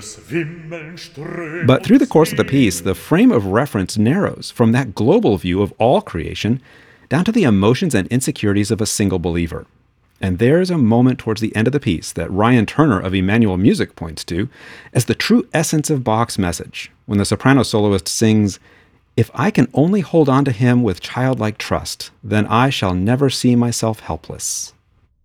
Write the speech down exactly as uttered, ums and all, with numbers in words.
But through the course of the piece, the frame of reference narrows from that global view of all creation down to the emotions and insecurities of a single believer. And there's a moment towards the end of the piece that Ryan Turner of Emmanuel Music points to as the true essence of Bach's message, when the soprano soloist sings, "If I can only hold on to him with childlike trust, then I shall never see myself helpless."